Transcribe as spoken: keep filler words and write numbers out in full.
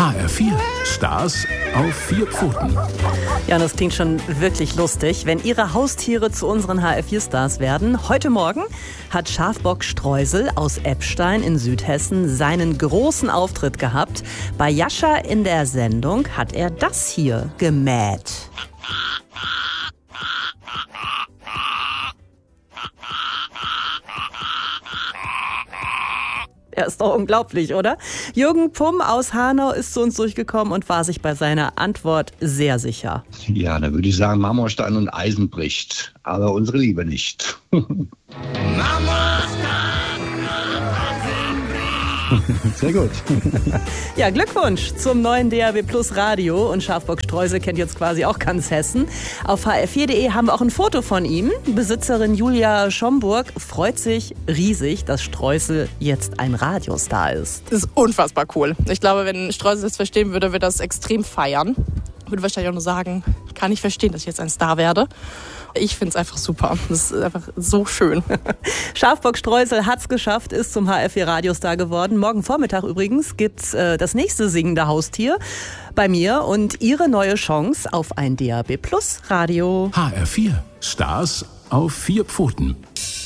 H R vier. Stars auf vier Pfoten. Ja, und das klingt schon wirklich lustig, wenn Ihre Haustiere zu unseren H R vier Stars werden. Heute Morgen hat Schafbock Streusel aus Eppstein in Südhessen seinen großen Auftritt gehabt. Bei Jascha in der Sendung hat er das hier gemäht. Ja, ist doch unglaublich, oder? Jürgen Pumm aus Hanau ist zu uns durchgekommen und war sich bei seiner Antwort sehr sicher. Ja, da würde ich sagen, Marmorstein und Eisen bricht, aber unsere Liebe nicht. Sehr gut. Ja, Glückwunsch zum neuen D A B Plus Radio. Und Schafbock Streusel kennt jetzt quasi auch ganz Hessen. Auf H R vier punkt de haben wir auch ein Foto von ihm. Besitzerin Julia Schomburg freut sich riesig, dass Streusel jetzt ein Radiostar ist. Das ist unfassbar cool. Ich glaube, wenn Streusel das verstehen würde, würde das extrem feiern. Würde wahrscheinlich auch nur sagen, kann ich verstehen, dass ich jetzt ein Star werde. Ich finde es einfach super. Das ist einfach so schön. Schafbock Streusel hat's geschafft, ist zum H R vier Radiostar geworden. Morgen Vormittag übrigens gibt's äh, das nächste singende Haustier bei mir und Ihre neue Chance auf ein D A B Plus Radio. H R vier. Stars auf vier Pfoten.